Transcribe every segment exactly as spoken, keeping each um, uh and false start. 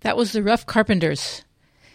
That was the Rough Carpenters.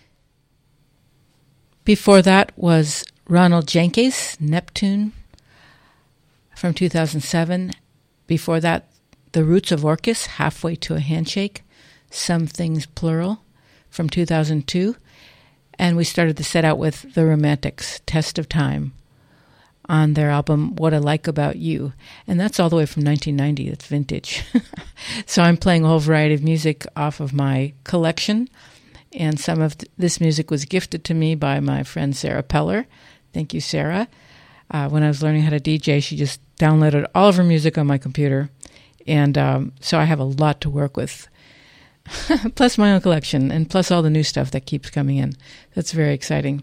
Before that was Ronald Jenkins, Neptune, from two thousand seven. Before that, The Roots of Orcus, Halfway to a Handshake, Some Things Plural, from two thousand two. And we started the set out with The Romantics, Test of Time, on their album What I Like About You. And that's all the way from nineteen ninety. It's vintage. So I'm playing a whole variety of music off of my collection. And some of th- this music was gifted to me by my friend Sarah Peller. Thank you, Sarah. Uh, when I was learning how to D J, she just downloaded all of her music on my computer. And um, so I have a lot to work with. Plus my own collection, and plus all the new stuff that keeps coming in. That's very exciting.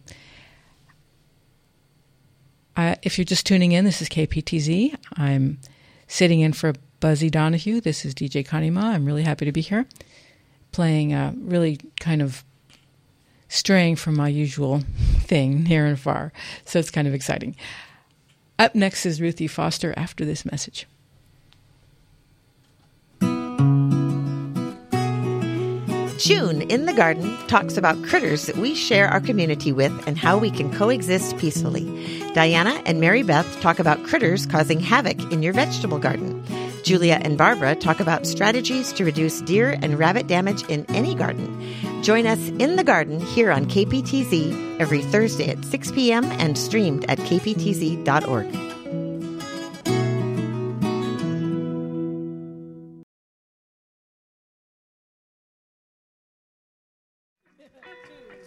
Uh, if you're just tuning in, this is K P T Z. I'm sitting in for Buzzy Donahue. This is D J Connie Ma. I'm really happy to be here, playing uh, really kind of straying from my usual thing near and far. So it's kind of exciting. Up next is Ruthie Foster after this message. June in the Garden talks about critters that we share our community with and how we can coexist peacefully. Diana and Mary Beth talk about critters causing havoc in your vegetable garden. Julia and Barbara talk about strategies to reduce deer and rabbit damage in any garden. Join us in the garden here on K P T Z every Thursday at six p.m. and streamed at k p t z dot org.